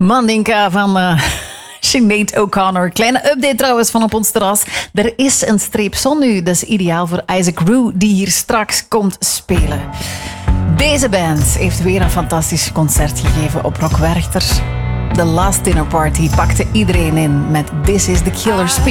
Mandinka van Sinead O'Connor. Kleine update trouwens van op ons terras. Er is een streep zon nu. Dat is ideaal voor Isaac Rue, die hier straks komt spelen. Deze band heeft weer een fantastisch concert gegeven op Rock Werchter. The Last Dinner Party pakte iedereen in met This is the Killer Speech.